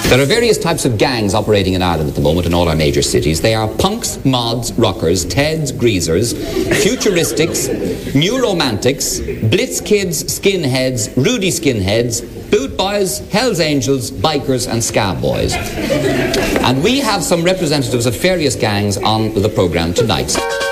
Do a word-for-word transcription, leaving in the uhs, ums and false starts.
There are various types of gangs operating in Ireland at the moment in all our major cities. They are punks, mods, rockers, Teds, greasers, futuristics, new romantics, blitz kids, skinheads, Rudy skinheads, boot boys, Hells Angels, bikers and scab boys. And we have some representatives of various gangs on the programme tonight.